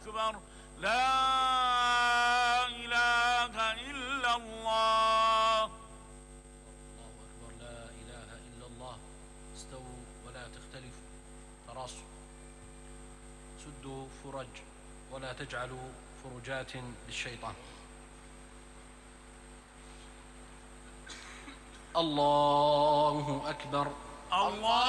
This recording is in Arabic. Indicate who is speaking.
Speaker 1: أكبر. لا إله إلا الله.
Speaker 2: الله أكبر. لا إله إلا الله. استووا ولا تختلفوا، تراصوا، سدوا فرج ولا تجعلوا فرجات للشيطان. الله أكبر.
Speaker 1: الله